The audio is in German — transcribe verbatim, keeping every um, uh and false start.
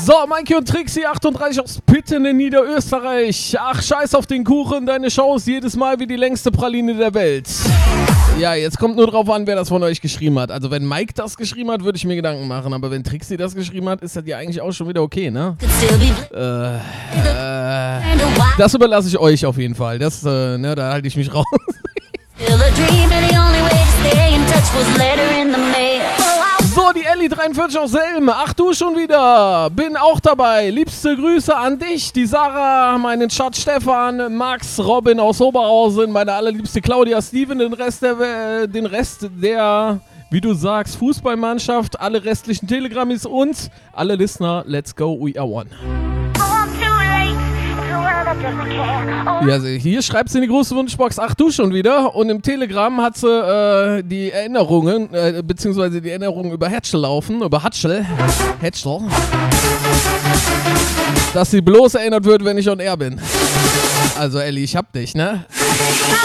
So, Maike und Trixie, achtunddreißig aus Pitten in Niederösterreich. Ach, scheiß auf den Kuchen, deine Show ist jedes Mal wie die längste Praline der Welt. Ja, jetzt kommt nur drauf an, wer das von euch geschrieben hat. Also wenn Mike das geschrieben hat, würde ich mir Gedanken machen. Aber wenn Trixie das geschrieben hat, ist das ja eigentlich auch schon wieder okay, ne? Äh, äh, das überlasse ich euch auf jeden Fall. Das, äh, ne, da halte ich mich raus. So, die Ellie dreiundvierzig aus Selm. Ach du schon wieder. Bin auch dabei. Liebste Grüße an dich, die Sarah, meinen Schatz Stefan, Max, Robin aus Oberhausen, meine allerliebste Claudia, Steven, den Rest der, den Rest der, wie du sagst, Fußballmannschaft, alle restlichen Telegrammis und alle Listener. Let's go, we are one. Ja, also hier schreibt sie in die große Wunschbox, ach du schon wieder. Und im Telegram hat sie äh, die Erinnerungen, äh, beziehungsweise die Erinnerungen über Hatschel laufen, über Hatschel, Hatschel, dass sie bloß erinnert wird, wenn ich on air bin. Also Ellie, ich hab dich, ne?